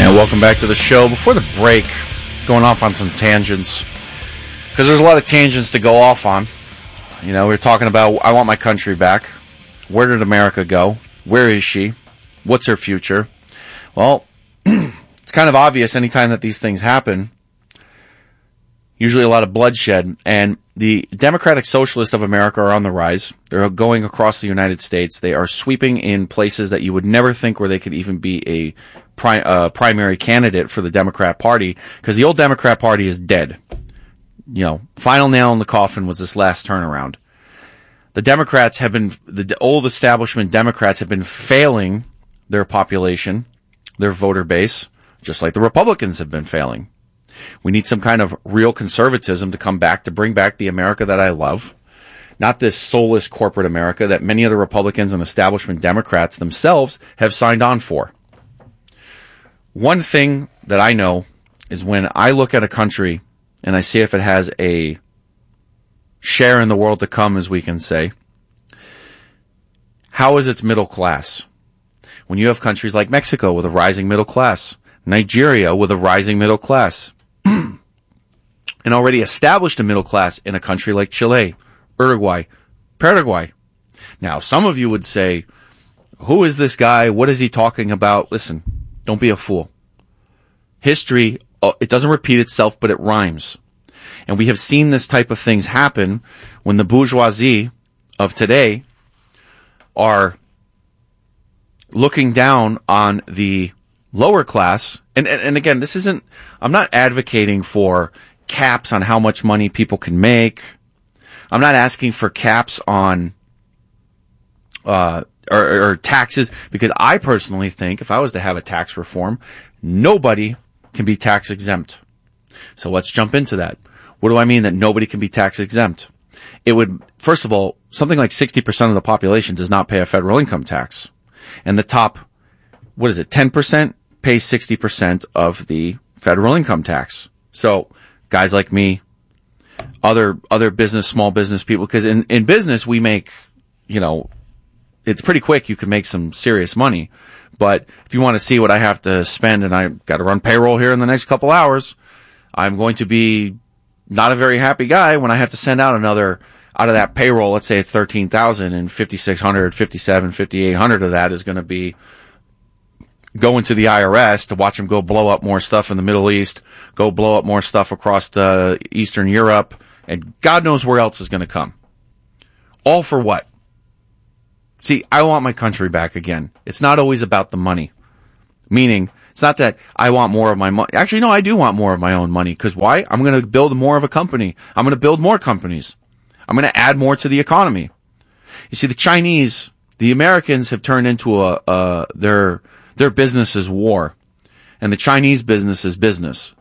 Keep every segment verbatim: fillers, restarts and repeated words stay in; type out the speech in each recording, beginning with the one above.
Yeah, welcome back to the show. Before the break, going off on some tangents, because there's a lot of tangents to go off on. You know, we were talking about, I want my country back. Where did America go? Where is she? What's her future? Well, it's kind of obvious anytime that these things happen. Usually a lot of bloodshed. And the Democratic Socialists of America are on the rise. They're going across the United States. They are sweeping in places that you would never think where they could even be a pri- uh, primary candidate for the Democrat Party, because the old Democrat Party is dead. You know, final nail in the coffin was this last turnaround. The Democrats have been, the old establishment Democrats have been failing their population, their voter base, just like the Republicans have been failing. We need some kind of real conservatism to come back, to bring back the America that I love. Not this soulless corporate America that many of the Republicans and establishment Democrats themselves have signed on for. One thing that I know is when I look at a country and I see if it has a share in the world to come, as we can say, how is its middle class? When you have countries like Mexico with a rising middle class, Nigeria with a rising middle class, and already established a middle class in a country like Chile, Uruguay, Paraguay. Now, some of you would say, who is this guy? What is he talking about? Listen, don't be a fool. History, it doesn't repeat itself, but it rhymes. And we have seen this type of things happen when the bourgeoisie of today are looking down on the lower class. And, and, and again, this isn't, I'm not advocating for caps on how much money people can make. I'm not asking for caps on, uh, or, or taxes, because I personally think if I was to have a tax reform, nobody can be tax exempt. So let's jump into that. What do I mean that nobody can be tax exempt? It would, first of all, something like sixty percent of the population does not pay a federal income tax. And the top, what is it, ten percent pays sixty percent of the federal income tax. So guys like me, other, other business, small business people, because in, in business we make, you know, it's pretty quick. You can make some serious money. But if you want to see what I have to spend, and I got to run payroll here in the next couple hours, I'm going to be not a very happy guy when I have to send out another, out of that payroll, let's say it's thirteen thousand, and fifty-six hundred, fifty-seven, fifty-eight hundred of that is going to be going to the I R S to watch them go blow up more stuff in the Middle East, go blow up more stuff across uh, Eastern Europe, and God knows where else is going to come. All for what? See, I want my country back again. It's not always about the money. Meaning, it's not that I want more of my money. Actually, no, I do want more of my own money. Because why? I'm going to build more of a company. I'm going to build more companies. I'm going to add more to the economy. You see, the Chinese, the Americans have turned into a, uh, their, their business is war. And the Chinese business is business.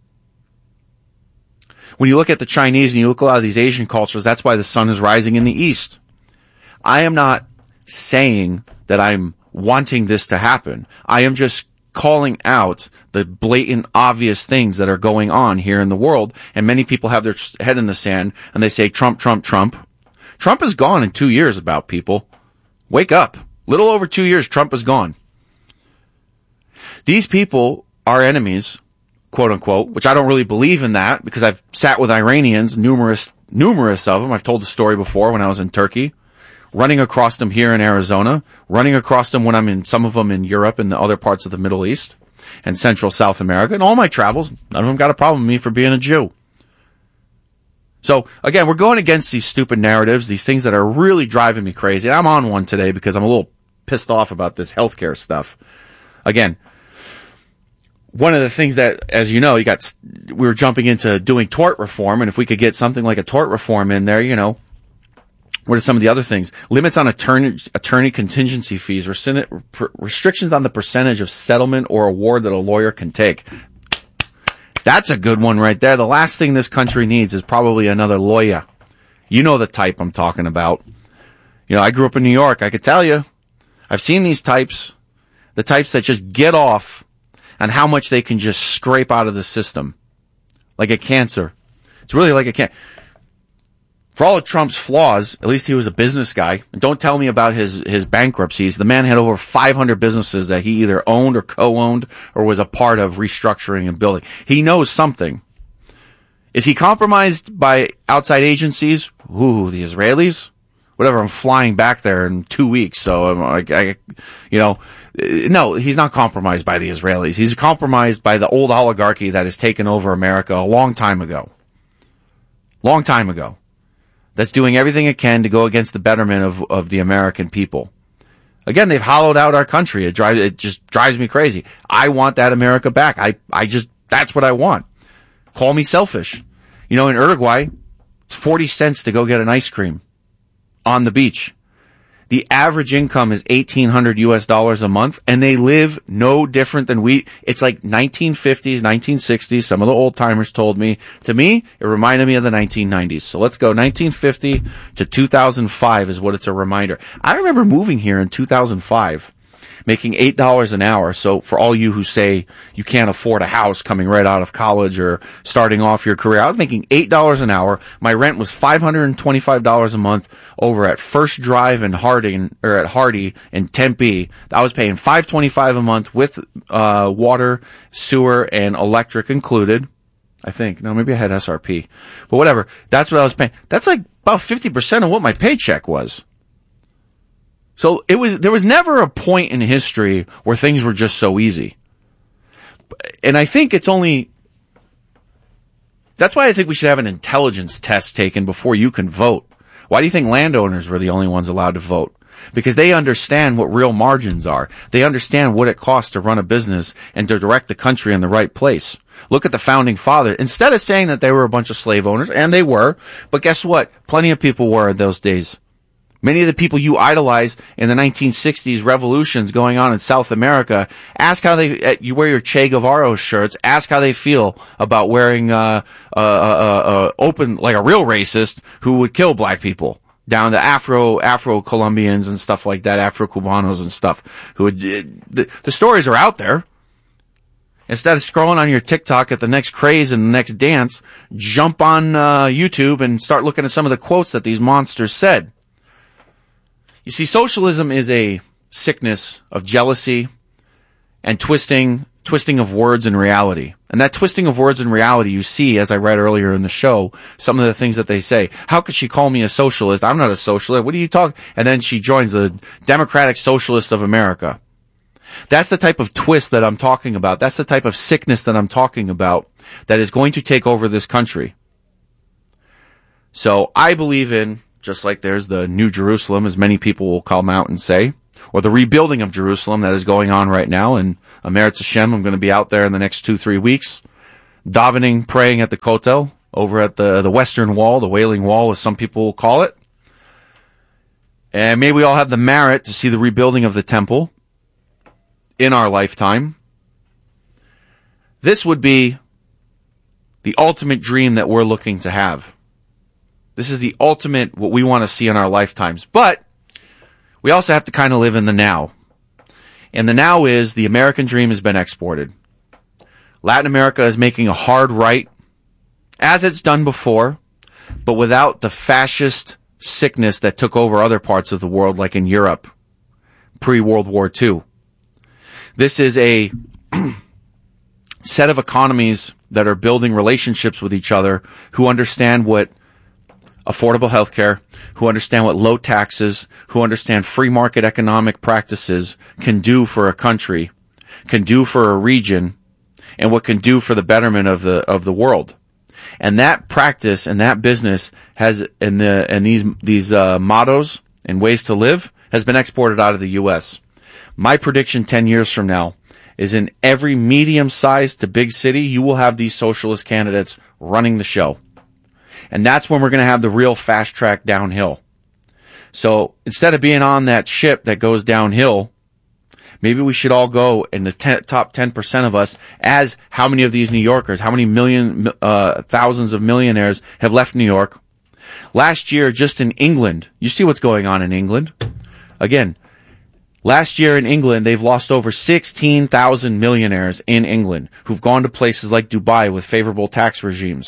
When you look at the Chinese and you look at a lot of these Asian cultures, that's why the sun is rising in the East. I am not saying that I'm wanting this to happen. I am just calling out the blatant, obvious things that are going on here in the world. And many people have their head in the sand and they say, Trump, Trump, Trump. Trump is gone in two years about people. Wake up. Little over two years, Trump is gone. These people are enemies, quote unquote, which I don't really believe in that, because I've sat with Iranians, numerous, numerous of them. I've told the story before when I was in Turkey, running across them here in Arizona, running across them when I'm in, some of them in Europe and the other parts of the Middle East and Central South America. And all my travels, none of them got a problem with me for being a Jew. So again, we're going against these stupid narratives, these things that are really driving me crazy. I'm on one today because I'm a little pissed off about this healthcare stuff. Again, one of the things that, as you know, you got, we were jumping into doing tort reform, and if we could get something like a tort reform in there, you know, what are some of the other things? Limits on attorney, attorney contingency fees, restrictions on the percentage of settlement or award that a lawyer can take. That's a good one right there. The last thing this country needs is probably another lawyer. You know the type I'm talking about. You know, I grew up in New York. I could tell you. I've seen these types. The types that just get off on how much they can just scrape out of the system. Like a cancer. It's really like a cancer. For all of Trump's flaws, at least he was a business guy. And don't tell me about his, his bankruptcies. The man had over five hundred businesses that he either owned or co-owned or was a part of restructuring and building. He knows something. Is he compromised by outside agencies? Ooh, the Israelis? Whatever, I'm flying back there in two weeks, so I'm like, I, you know, no, he's not compromised by the Israelis. He's compromised by the old oligarchy that has taken over America a long time ago. Long time ago. That's doing everything it can to go against the betterment of, of the American people. Again, they've hollowed out our country. It drives, it just drives me crazy. I want that America back. I, I just, that's what I want. Call me selfish. You know, in Uruguay, it's forty cents to go get an ice cream on the beach. The average income is eighteen hundred U S dollars a month, and they live no different than we. It's like nineteen fifties, nineteen sixties. Some of the old timers told me. To me, it reminded me of the nineteen nineties. So let's go nineteen fifty to two thousand five is what it's a reminder. I remember moving here in two thousand five, making eight dollars an hour. So for all you who say you can't afford a house coming right out of college or starting off your career, I was making eight dollars an hour. My rent was five hundred twenty-five dollars a month over at First Drive in Harding, or at Hardy in Tempe. I was paying five hundred twenty-five dollars a month with uh water, sewer, and electric included. I think. No, maybe I had S R P. But whatever. That's what I was paying. That's like about fifty percent of what my paycheck was. So it was, there was never a point in history where things were just so easy. And I think it's only, that's why I think we should have an intelligence test taken before you can vote. Why do you think landowners were the only ones allowed to vote? Because they understand what real margins are. They understand what it costs to run a business and to direct the country in the right place. Look at the founding fathers. Instead of saying that they were a bunch of slave owners, and they were, but guess what? Plenty of people were in those days. Many of the people you idolize in the nineteen sixties revolutions going on in South America, ask how they, you wear your Che Guevara shirts, ask how they feel about wearing, uh, uh, uh, uh, open, like a real racist who would kill black people, down to Afro, Afro-Colombians and stuff like that, Afro-Cubanos and stuff, who would, the, the stories are out there. Instead of scrolling on your TikTok at the next craze and the next dance, jump on, uh, YouTube and start looking at some of the quotes that these monsters said. You see, socialism is a sickness of jealousy and twisting, twisting of words and reality. And that twisting of words and reality you see, as I read earlier in the show, some of the things that they say. How could she call me a socialist? I'm not a socialist. What are you talking? And then she joins the Democratic Socialists of America. That's the type of twist that I'm talking about. That's the type of sickness that I'm talking about that is going to take over this country. So I believe in, just like there's the New Jerusalem, as many people will come out and say, or the rebuilding of Jerusalem that is going on right now. And Eretz Hashem, I'm going to be out there in the next two, three weeks, davening, praying at the Kotel, over at the, the Western Wall, the Wailing Wall, as some people will call it. And may we all have the merit to see the rebuilding of the temple in our lifetime. This would be the ultimate dream that we're looking to have. This is the ultimate, what we want to see in our lifetimes. But we also have to kind of live in the now. And the now is the American dream has been exported. Latin America is making a hard right, as it's done before, but without the fascist sickness that took over other parts of the world, like in Europe, pre-World War Two. This is a set of economies that are building relationships with each other, who understand what affordable health care, who understand what low taxes, who understand free market economic practices can do for a country, can do for a region, and what can do for the betterment of the of the world. And that practice and that business has, and the and these these uh, mottos and ways to live has been exported out of the U S. My prediction ten years from now is in every medium-sized to big city, you will have these socialist candidates running the show. And that's when we're going to have the real fast track downhill. So instead of being on that ship that goes downhill, maybe we should all go in the ten, top ten percent of us, as how many of these New Yorkers, how many million, uh, thousands of millionaires have left New York. Last year, just in England, you see what's going on in England. Again, last year in England, they've lost over sixteen thousand millionaires in England who've gone to places like Dubai with favorable tax regimes.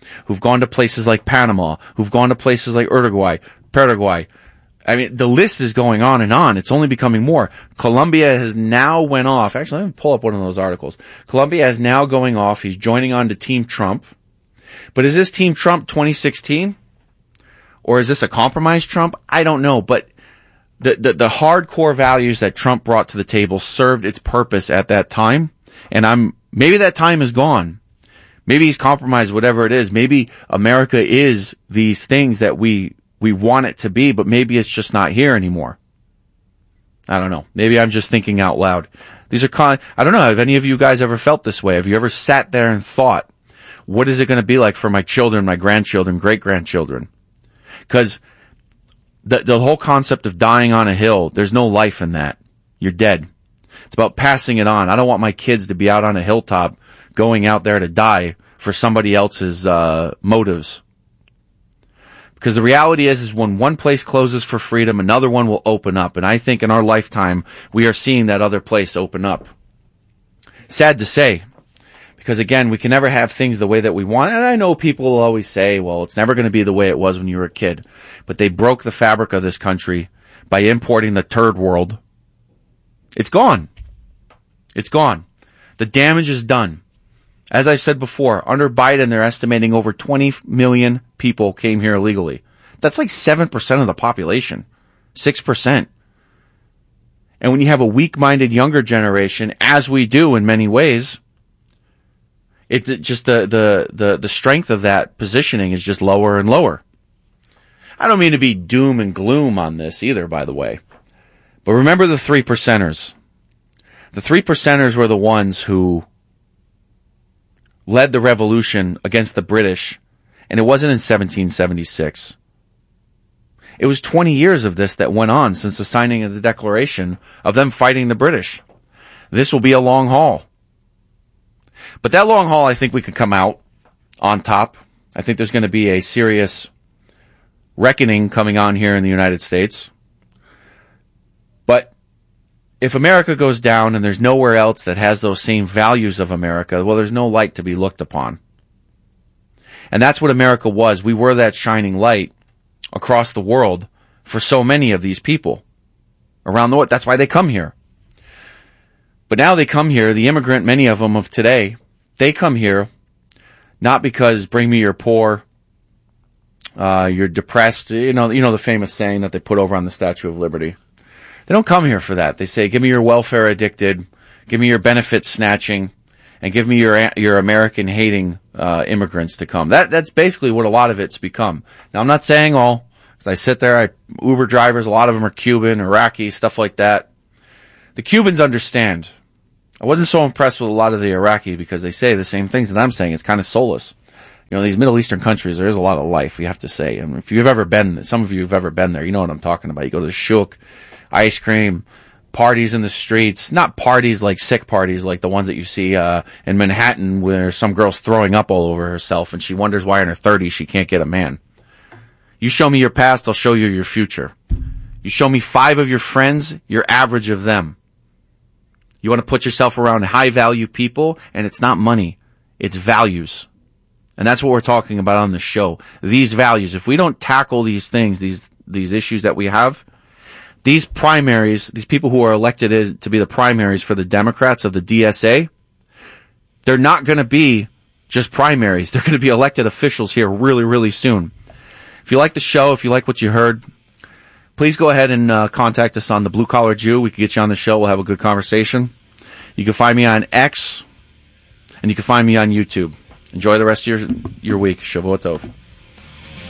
who've gone to places like Panama, who've gone to places like Uruguay, Paraguay. I mean, the list is going on and on. It's only becoming more. Colombia has now went off. Actually, let me pull up one of those articles. Colombia is now going off. He's joining on to Team Trump. But is this Team Trump twenty sixteen? Or is this a compromised Trump? I don't know. But the, the, the hardcore values that Trump brought to the table served its purpose at that time. And I'm, maybe that time is gone. Maybe he's compromised, whatever it is. Maybe America is these things that we, we want it to be, but maybe it's just not here anymore. I don't know. Maybe I'm just thinking out loud. These are con, I don't know. Have any of you guys ever felt this way? Have you ever sat there and thought, what is it going to be like for my children, my grandchildren, great-grandchildren? Because the, the whole concept of dying on a hill, there's no life in that. You're dead. It's about passing it on. I don't want my kids to be out on a hilltop going out there to die for somebody else's uh, motives. Because the reality is, is when one place closes for freedom, another one will open up. And I think in our lifetime, we are seeing that other place open up. Sad to say. Because again, we can never have things the way that we want. And I know people will always say, well, it's never going to be the way it was when you were a kid. But they broke the fabric of this country by importing the third world. It's gone. It's gone. The damage is done. As I've said before, under Biden, they're estimating over twenty million people came here illegally. That's like seven percent of the population. six percent. And when you have a weak-minded younger generation, as we do in many ways, it just the, the, the, the strength of that positioning is just lower and lower. I don't mean to be doom and gloom on this either, by the way. But remember the three percenters. The three percenters were the ones who led the revolution against the British, and it wasn't in seventeen seventy-six. It was twenty years of this that went on since the signing of the Declaration of them fighting the British. This will be a long haul. But that long haul, I think we could come out on top. I think there's going to be a serious reckoning coming on here in the United States. But if America goes down and there's nowhere else that has those same values of America, well, there's no light to be looked upon. And that's what America was. We were that shining light across the world for so many of these people around the world. That's why they come here. But now they come here, the immigrant, many of them of today, they come here not because bring me your poor, uh, you're depressed, you know, you know the famous saying that they put over on the Statue of Liberty. They don't come here for that. They say, give me your welfare addicted, give me your benefit snatching, and give me your your American hating uh, immigrants to come. That that's basically what a lot of it's become. Now I'm not saying all, because I sit there, I Uber drivers, a lot of them are Cuban, Iraqi, stuff like that. The Cubans understand. I wasn't so impressed with a lot of the Iraqi because they say the same things that I'm saying. It's kind of soulless. You know, these Middle Eastern countries, there is a lot of life, we have to say. And if you've ever been, some of you have ever been there, you know what I'm talking about. You go to the shuk, ice cream, parties in the streets, not parties like sick parties like the ones that you see uh, in Manhattan where some girl's throwing up all over herself and she wonders why in her thirties she can't get a man. You show me your past, I'll show you your future. You show me five of your friends, your average of them. You want to put yourself around high-value people, and it's not money. It's values. And that's what we're talking about on the show. These values. If we don't tackle these things, these these issues that we have, these primaries, these people who are elected as, to be the primaries for the Democrats of the D S A, they're not going to be just primaries. They're going to be elected officials here really, really soon. If you like the show, if you like what you heard, please go ahead and uh, contact us on the Blue Collar Jew. We can get you on the show. We'll have a good conversation. You can find me on X, and you can find me on YouTube. Enjoy the rest of your, your week. Shavua Tov.